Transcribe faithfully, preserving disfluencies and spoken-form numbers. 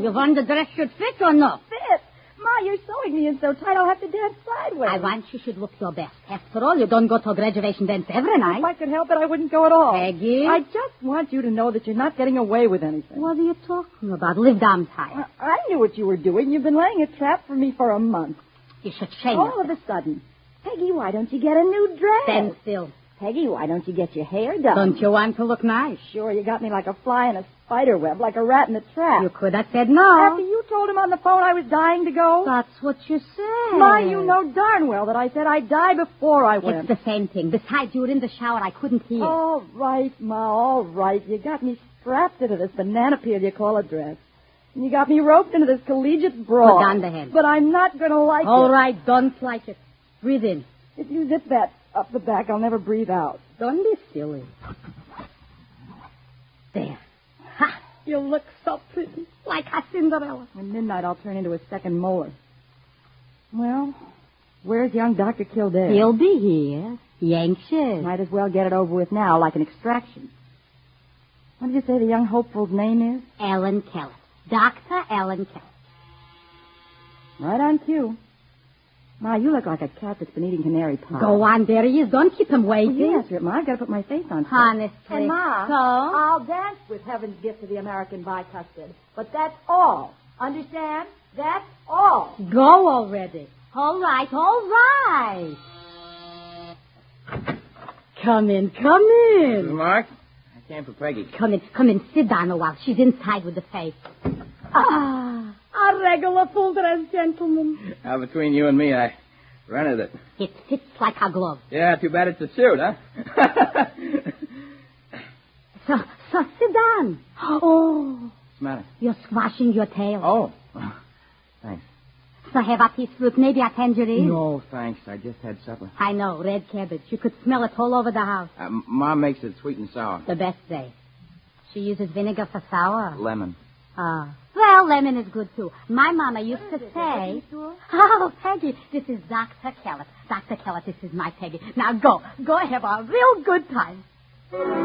you want the dress should fit or no? Fit? Ma, you're sewing me in so tight I'll have to dance sideways. I want you should look your best. After all, you don't go to a graduation dance every night. If I could help it, I wouldn't go at all. Peggy? I just want you to know that you're not getting away with anything. What are you talking about? Live down tight. I knew what you were doing. You've been laying a trap for me for a month. You should shame All yourself. of a sudden. Peggy, why don't you get a new dress? Stand still. Peggy, why don't you get your hair done? Don't you want to look nice? Sure, you got me like a fly in a spider web, like a rat in a trap. You could have said no. After you told him on the phone I was dying to go? That's what you said. Ma, you know darn well that I said I'd die before I went. It's the same thing. Besides, you were in the shower. I couldn't hear. All right, Ma, all right. You got me strapped into this banana peel you call a dress. And you got me roped into this collegiate brawl. Put down the head. But I'm not going to like all it. All right, don't like it. Breathe in. If you zip that up the back, I'll never breathe out. Don't be silly. There. Ha! You look so pretty. Like a Cinderella. At midnight, I'll turn into a second molar. Well, where's young Doctor Kildare? He'll be here. He anxious. Might as well get it over with now, like an extraction. What did you say the young hopefuls' name is? Ellen Kellett. Doctor Ellen Kellett. Right on cue. Ma, you look like a cat that's been eating canary pie. Go on, there he is. Don't keep him waiting. Well, you answer it, Ma. I've got to put my face on. Honestly. And, Ma, so? I'll dance with Heaven's gift to the American bicuspid. But that's all. Understand? That's all. Go already. All right, all right. Come in, come in. Mark, I came for Peggy. Come in, come in. Sit down a while. She's inside with the face. Ah, a regular full-dress gentleman. Now, between you and me, I rented it. It fits like a glove. Yeah, too bad it's a suit, huh? so, so sit down. Oh. What's the matter? You're squashing your tail. Oh. Thanks. So have a piece of fruit, maybe a tangerine? No, thanks. I just had supper. I know, red cabbage. You could smell it all over the house. Uh, Mom makes it sweet and sour. The best day. She uses vinegar for sour. Lemon. Ah. Well, lemon is good, too. My mama used to say... Oh, Peggy, this is Doctor Kellett. Doctor Kellett, this is my Peggy. Now go. Go have a real good time.